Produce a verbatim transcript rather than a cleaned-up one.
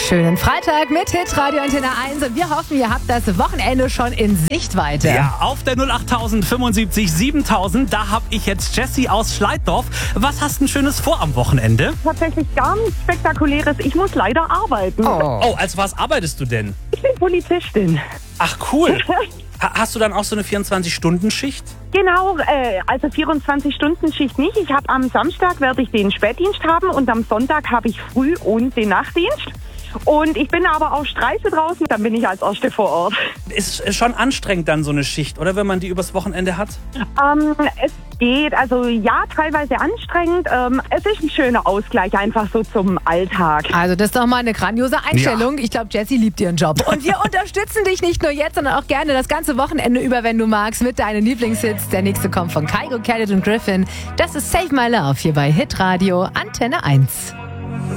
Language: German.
Schönen Freitag mit Hitradio Antenne eins und wir hoffen, ihr habt das Wochenende schon in Sichtweite. Ja, auf der null acht fünfundsiebzig siebentausend, da habe ich jetzt Jessie aus Schleiddorf. Was hast du ein Schönes vor am Wochenende? Tatsächlich gar nichts Spektakuläres. Ich muss leider arbeiten. Oh. Oh, als was arbeitest du denn? Ich bin Polizistin. Ach, cool. Ha- Hast du dann auch so eine vierundzwanzig-Stunden-Schicht? Genau, äh, also vierundzwanzig-Stunden-Schicht nicht. Ich habe am Samstag werde ich den Spätdienst haben und am Sonntag habe ich Früh- und den Nachtdienst. Und ich bin aber auf Streife draußen, dann bin ich als Erste vor Ort. Ist schon anstrengend dann so eine Schicht, oder wenn man die übers Wochenende hat? Ähm, es geht, also ja, teilweise anstrengend. Ähm, es ist ein schöner Ausgleich einfach so zum Alltag. Also das ist doch mal eine grandiose Einstellung. Ich glaube, Jessie liebt ihren Job. Und wir unterstützen dich nicht nur jetzt, sondern auch gerne das ganze Wochenende über, wenn du magst, mit deinen Lieblingshits. Der nächste kommt von Kygo, Khaled und Griffin. Das ist Save My Love hier bei Hitradio Antenne eins.